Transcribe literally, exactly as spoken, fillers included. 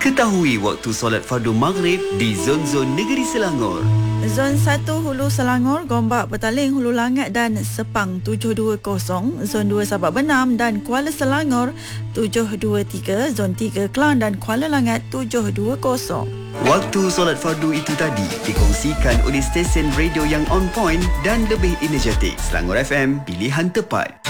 Ketahui waktu solat fardu maghrib di zon-zon negeri Selangor. Zon satu Hulu Selangor, Gombak, Petaling, Hulu Langat dan Sepang tujuh dua kosong. Zon dua Sabak Benam dan Kuala Selangor tujuh dua tiga. Zon tiga Kelang dan Kuala Langat tujuh dua kosong. Waktu solat fardu itu tadi dikongsikan oleh stesen radio yang on point dan lebih energetik. Selangor F M, pilihan tepat.